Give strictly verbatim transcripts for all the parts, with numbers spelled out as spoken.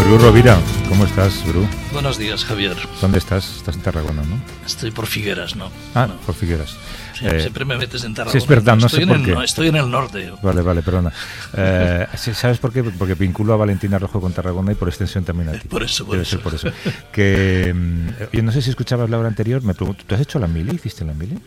Bru Rovira, ¿cómo estás, Bru? Buenos días, Javier. ¿Dónde estás? Estás en Tarragona, ¿no? Estoy por Figueras, ¿no? Ah, no. por Figueras. Sí, eh, siempre me metes en Tarragona. Sí, es verdad, no estoy sé por el, qué. No, estoy en el norte. Vale, vale, perdona. Eh, ¿Sabes por qué? Porque vinculo a Valentina Rojo con Tarragona y por extensión también a ti. Por eso, por Debe eso. ser por eso. Que, yo no sé si escuchabas la hora anterior, me pregunto, ¿tú has hecho la mili? ¿Hiciste la mili?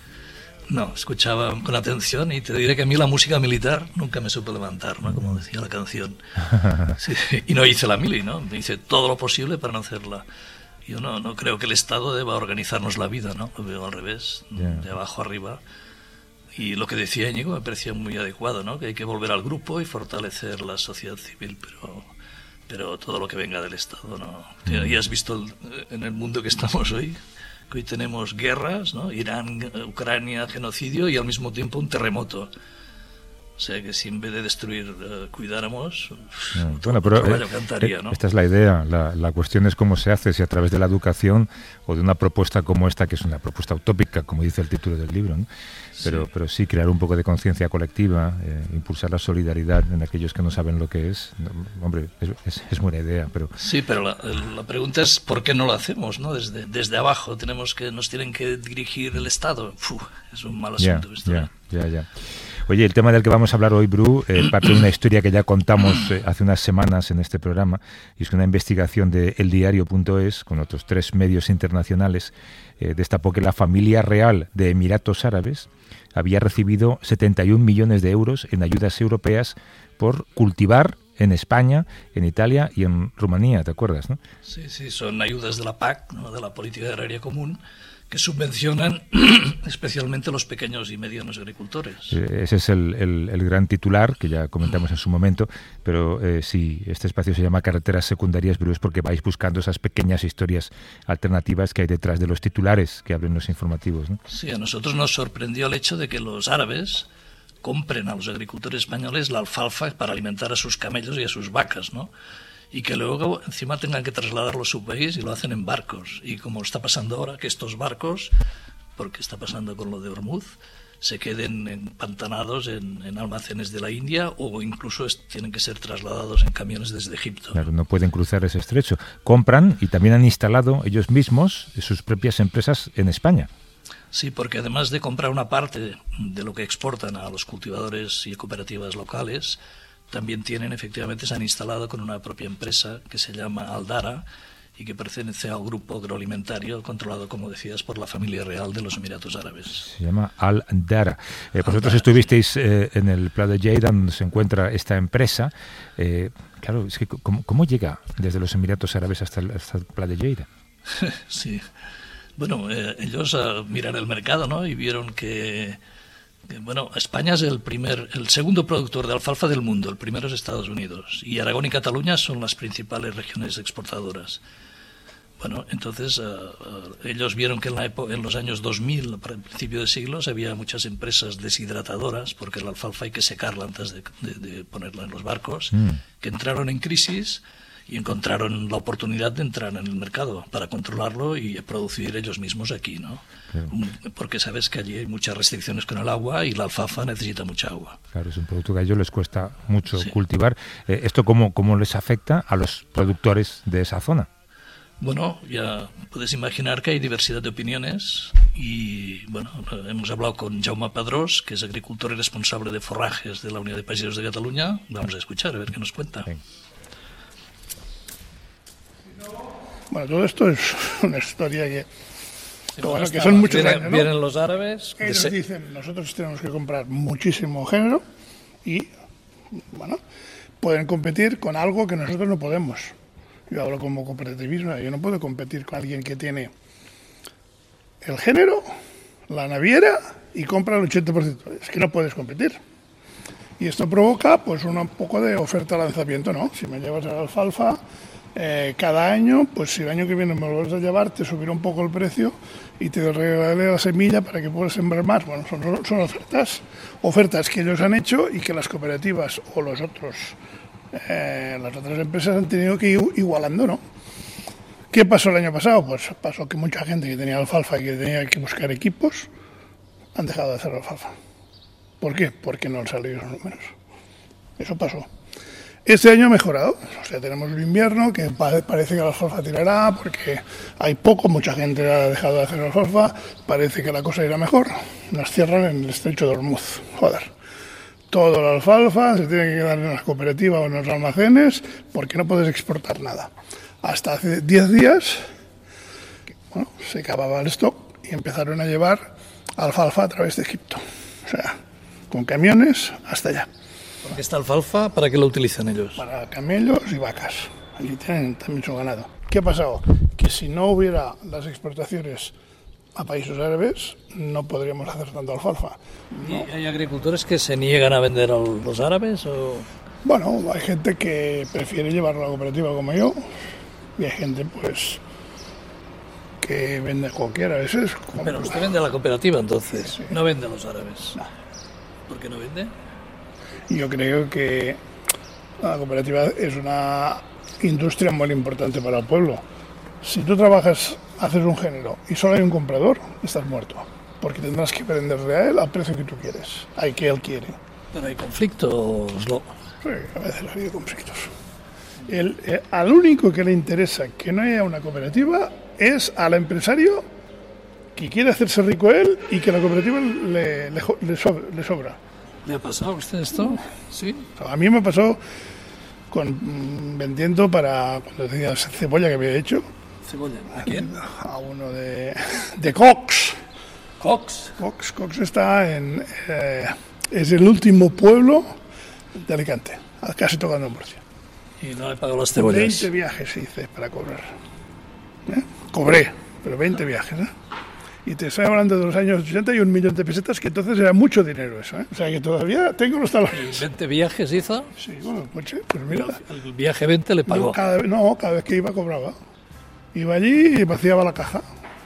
No, escuchaba con atención y te diré que a mí la música militar nunca me supo levantar, ¿no? Como decía la canción. Sí, y no hice la mili, ¿no? Hice todo lo posible para no hacerla. Yo no, no creo que el Estado deba organizarnos la vida, ¿no? Lo veo al revés, yeah. de abajo arriba. Y lo que decía Íñigo me parecía muy adecuado, ¿no? Que hay que volver al grupo y fortalecer la sociedad civil, pero, pero todo lo que venga del Estado, ¿no? Mm. Ya has visto el, en el mundo que estamos hoy, que hoy tenemos guerras, ¿no? Irán, Ucrania, genocidio y al mismo tiempo un terremoto. O sea que si en vez de destruir uh, cuidáramos, no, bueno, pero eh, cantaría, ¿no? Esta es la idea. La, la cuestión es cómo se hace, si a través de la educación o de una propuesta como esta, que es una propuesta utópica, como dice el título del libro, ¿no? Pero, sí. pero sí crear un poco de conciencia colectiva, eh, impulsar la solidaridad en aquellos que no saben lo que es. No, hombre, es, es, es buena idea, pero... Sí, pero la, la pregunta es ¿por qué no lo hacemos, ¿no? Desde, desde abajo tenemos que nos tienen que dirigir el Estado. Uf, es un mal asunto ya, esto. Ya, ya, ya. Oye, el tema del que vamos a hablar hoy, Bru, eh, parte de una historia que ya contamos eh, hace unas semanas en este programa, y es una investigación de el diario punto es, con otros tres medios internacionales, eh, destapó que la familia real de Emiratos Árabes había recibido setenta y un millones de euros en ayudas europeas por cultivar en España, en Italia y en Rumanía, ¿te acuerdas, no? Sí, sí, son ayudas de la P A C, ¿no? De la Política Agraria Común, que subvencionan especialmente los pequeños y medianos agricultores. Ese es el, el, el gran titular, que ya comentamos en su momento, pero eh, sí, este espacio se llama Carreteras Secundarias, pero es porque vais buscando esas pequeñas historias alternativas que hay detrás de los titulares que abren los informativos, ¿no? Sí, a nosotros nos sorprendió el hecho de que los árabes compren a los agricultores españoles la alfalfa para alimentar a sus camellos y a sus vacas, ¿no? Y que luego encima tengan que trasladarlo a su país y lo hacen en barcos. Y como está pasando ahora, que estos barcos, porque está pasando con lo de Hormuz, se queden empantanados en, en almacenes de la India o incluso es, tienen que ser trasladados en camiones desde Egipto. Claro, no pueden cruzar ese estrecho. Compran y también han instalado ellos mismos sus propias empresas en España. Sí, porque además de comprar una parte de lo que exportan a los cultivadores y cooperativas locales, también tienen, efectivamente, se han instalado con una propia empresa que se llama Aldara y que pertenece al grupo agroalimentario controlado, como decías, por la familia real de los Emiratos Árabes. Se llama Aldara. Eh, vosotros estuvisteis eh, en el Pla de Lleida, donde se encuentra esta empresa. Eh, claro, es que ¿cómo, cómo llega desde los Emiratos Árabes hasta el, hasta el Pla de Lleida? Sí. Bueno, eh, ellos uh, miraron el mercado, ¿no? Y vieron que... Bueno, España es el primer, el segundo productor de alfalfa del mundo, el primero es Estados Unidos, y Aragón y Cataluña son las principales regiones exportadoras. Bueno, entonces uh, uh, ellos vieron que en, la época, en los años dos mil, para el principio de siglos, había muchas empresas deshidratadoras, porque la alfalfa hay que secarla antes de, de, de ponerla en los barcos, mm. que entraron en crisis y encontraron la oportunidad de entrar en el mercado para controlarlo y producir ellos mismos aquí, ¿no? Claro. Porque sabes que allí hay muchas restricciones con el agua y la alfalfa necesita mucha agua. Claro, es un producto que a ellos les cuesta mucho sí. cultivar. Eh, ¿Esto cómo, cómo les afecta a los productores de esa zona? Bueno, ya puedes imaginar que hay diversidad de opiniones y, bueno, hemos hablado con Jaume Padrós, que es agricultor y responsable de forrajes de la Unión de Pagesos de Cataluña. Vamos a escuchar, a ver qué nos cuenta. Sí. Bueno, todo esto es una historia que, que, bueno, que son muchos vienen, años, ¿no? Vienen los árabes. Ellos se... dicen, nosotros tenemos que comprar muchísimo género y, bueno, pueden competir con algo que nosotros no podemos. Yo hablo como cooperativismo, yo no puedo competir con alguien que tiene el género, la naviera y compra el ochenta por ciento. Es que no puedes competir. Y esto provoca, pues, un poco de oferta-lanzamiento, ¿no? Si me llevas a la alfalfa... Eh, cada año, pues si el año que viene me lo vuelves a llevar, te subirá un poco el precio y te regalaré la semilla para que puedas sembrar más. Bueno, son, son ofertas, ofertas que ellos han hecho y que las cooperativas o los otros, eh, las otras empresas han tenido que ir igualando, ¿no? ¿Qué pasó el año pasado? Pues pasó que mucha gente que tenía alfalfa y que tenía que buscar equipos han dejado de hacer alfalfa. ¿Por qué? Porque no han salido los números. Eso pasó. Este año ha mejorado, o sea, tenemos un invierno que parece que la alfalfa tirará porque hay poco, mucha gente ha dejado de hacer alfalfa, parece que la cosa irá mejor. Nos cierran en el estrecho de Hormuz, joder. Toda la alfalfa se tiene que quedar en las cooperativas o en los almacenes porque no puedes exportar nada. Hasta hace diez días, bueno, se acababa el stock y empezaron a llevar alfalfa a través de Egipto, o sea, con camiones hasta allá. Porque esta alfalfa, ¿para qué la utilizan ellos? Para camellos y vacas. Allí tienen también su ganado. ¿Qué ha pasado? Que si no hubiera las exportaciones a países árabes, no podríamos hacer tanta alfalfa. ¿Y hay agricultores que se niegan a vender a los árabes? O... Bueno, hay gente que prefiere llevarlo a la cooperativa como yo, y hay gente, pues, que vende cualquiera. A veces, como... Pero usted vende a la cooperativa, entonces. Sí. No vende a los árabes. No. ¿Por qué no vende? Yo creo que la cooperativa es una industria muy importante para el pueblo. Si tú trabajas, haces un género y solo hay un comprador, estás muerto. Porque tendrás que venderle a él al precio que tú quieres, al que él quiere. Pero hay conflictos, ¿no? Sí, a veces ha habido conflictos. El, eh, al único que le interesa que no haya una cooperativa es al empresario que quiere hacerse rico él y que la cooperativa le, le, le, sobra, le sobra. ¿Le ha pasado a usted esto? Sí. A mí me pasó con vendiendo para, cuando decía cebolla que había hecho. ¿Cebolla? ¿A quién? A uno de, de Cox. Cox. Cox. Cox está en... Eh, es el último pueblo de Alicante, casi tocando en Murcia. Y no le pagó las cebollas. veinte viajes hice para cobrar. ¿Eh? Cobré, pero veinte viajes, ¿eh? Y te estoy hablando de los años ochenta y un millón de pesetas, que entonces era mucho dinero eso, ¿eh? O sea que todavía tengo los talones. ¿veinte viajes hizo? Sí, bueno, el coche, pues mira. El viaje veinte le pagó. No cada, vez, no, cada vez que iba cobraba. Iba allí y vaciaba la caja.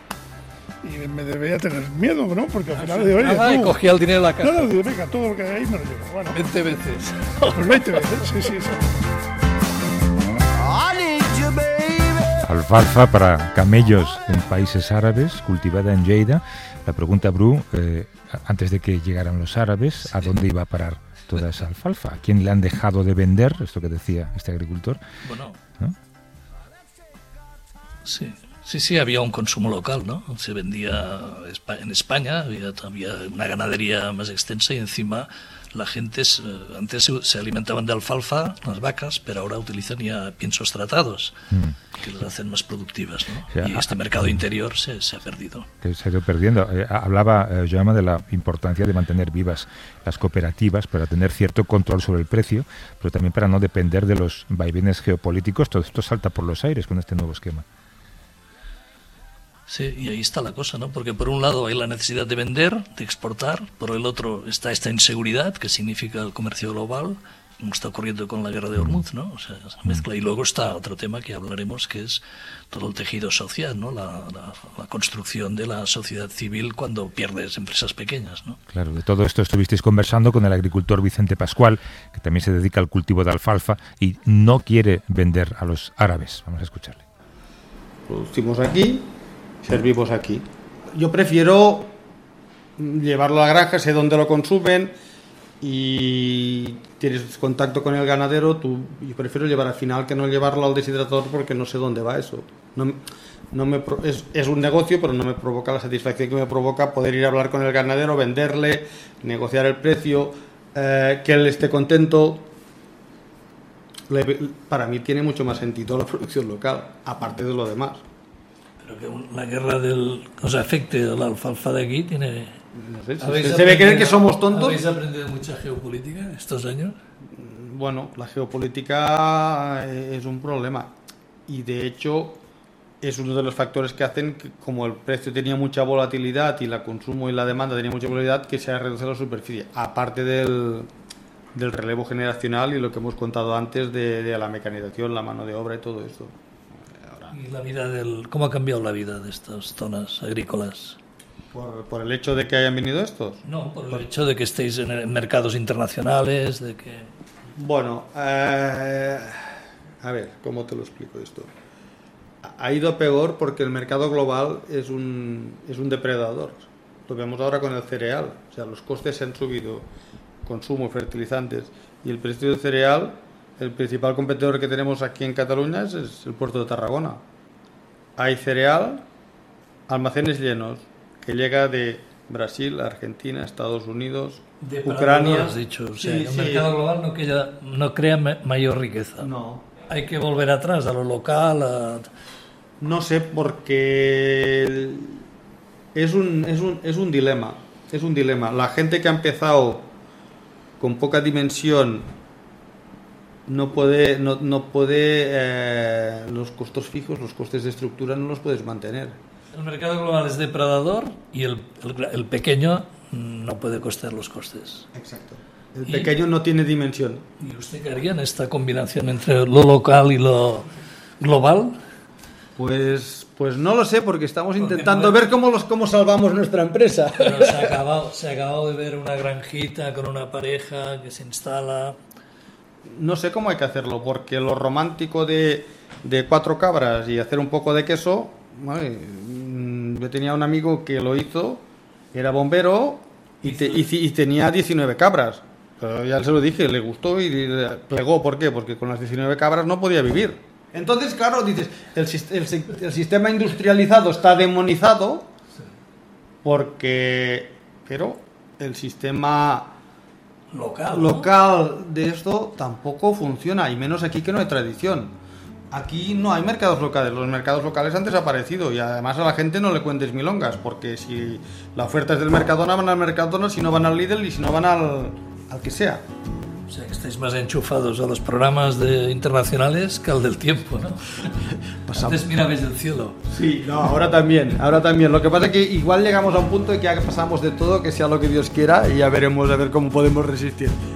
Y me debía tener miedo, ¿no? Porque al final de, oye, nada, y cogía el dinero de la caja. No, no, digo, venga, todo lo que hay ahí me lo llevo. Bueno, veinte veces. Pues veinte veces, sí, sí, sí. Alfalfa para camellos en países árabes, cultivada en Lleida. La pregunta, Bru, eh, antes de que llegaran los árabes, ¿a dónde iba a parar toda esa alfalfa? ¿A quién le han dejado de vender? Esto que decía este agricultor. Bueno, ¿no? Sí, sí, sí, había un consumo local, ¿no? Se vendía en España, había, había una ganadería más extensa y encima la gente antes se alimentaban de alfalfa, las vacas, pero ahora utilizan ya piensos tratados, mm. que las hacen más productivas, ¿no? O sea, y este mercado interior se, se ha perdido. Que se ha ido perdiendo. Eh, hablaba eh, Jaume de la importancia de mantener vivas las cooperativas para tener cierto control sobre el precio, pero también para no depender de los vaivenes geopolíticos. Todo esto salta por los aires con este nuevo esquema. Sí, y ahí está la cosa, ¿no? Porque por un lado hay la necesidad de vender, de exportar, por el otro está esta inseguridad que significa el comercio global, como está ocurriendo con la guerra de Hormuz, ¿no? O sea, esa mezcla. Y luego está otro tema que hablaremos, que es todo el tejido social, ¿no? La, la, la construcción de la sociedad civil cuando pierdes empresas pequeñas, ¿no? Claro, de todo esto estuvisteis conversando con el agricultor Vicente Pascual, que también se dedica al cultivo de alfalfa y no quiere vender a los árabes. Vamos a escucharle. Producimos aquí, servimos aquí. Yo prefiero llevarlo a la granja, sé dónde lo consumen y tienes contacto con el ganadero. Tú, yo prefiero llevar al final que no llevarlo al deshidratador porque no sé dónde va eso. No, no me, es, es un negocio, pero no me provoca la satisfacción que me provoca poder ir a hablar con el ganadero, venderle, negociar el precio, eh, que él esté contento. Le, para mí tiene mucho más sentido la producción local, aparte de lo demás. Pero que la guerra del, o sea, afecte a la alfalfa de aquí tiene... No sé, ¿se, ¿Se ve creer que somos tontos? ¿Habéis aprendido mucha geopolítica estos años? Bueno, la geopolítica es un problema y de hecho es uno de los factores que hacen que, como el precio tenía mucha volatilidad y el consumo y la demanda tenía mucha volatilidad, que se ha reducido la superficie, aparte del, del relevo generacional y lo que hemos contado antes de, de la mecanización, la mano de obra y todo esto. ¿Y la vida del, cómo ha cambiado la vida de estas zonas agrícolas? ¿Por, por el hecho de que hayan venido estos? No, por el por... hecho de que estéis en mercados internacionales, de que... Bueno, eh, a ver, ¿cómo te lo explico esto? Ha ido a peor porque el mercado global es un, es un depredador. Lo vemos ahora con el cereal. O sea, los costes se han subido, consumo, fertilizantes, y el precio del cereal el principal competidor que tenemos aquí en Cataluña es, es el puerto de Tarragona. Hay cereal, almacenes llenos, que llega de Brasil, Argentina, Estados Unidos, de Ucrania. Has dicho, o sea, Sí, el sí. mercado global no, crea, no crea mayor riqueza. No. Hay que volver atrás, a lo local. A... No sé, porque es un, es, un, es un dilema. Es un dilema. La gente que ha empezado con poca dimensión no puede, no, no puede eh, los costos fijos, los costes de estructura no los puedes mantener. El mercado global es depredador y el, el, el pequeño no puede costear los costes. Exacto. El pequeño y, no tiene dimensión. ¿Y usted qué haría en esta combinación entre lo local y lo global? Pues, pues no lo sé, porque estamos porque intentando ver cómo, los, cómo salvamos nuestra empresa. Pero se ha, acabado, se ha acabado de ver una granjita con una pareja que se instala. No sé cómo hay que hacerlo, porque lo romántico de, de cuatro cabras y hacer un poco de queso, ¿vale? Yo tenía un amigo que lo hizo, era bombero y, te, y, y tenía diecinueve cabras. Pero ya se lo dije, le gustó y plegó. ¿Por qué? Porque con las diecinueve cabras no podía vivir. Entonces, claro, dices, el, el, el sistema industrializado está demonizado porque... Pero el sistema local, local ¿no? de esto tampoco funciona, y menos aquí que no hay tradición. Aquí no hay mercados locales, los mercados locales han desaparecido y además a la gente no le cuentes milongas, porque si la oferta es del Mercadona, van al Mercadona, si no van al Lidl y si no van al, al que sea. O sea, que estáis más enchufados a los programas de internacionales que al del tiempo, ¿no? Pasamos. Antes mirabais del cielo. Sí, no, ahora también, ahora también. Lo que pasa es que igual llegamos a un punto de que ya pasamos de todo, que sea lo que Dios quiera, y ya veremos a ver cómo podemos resistir.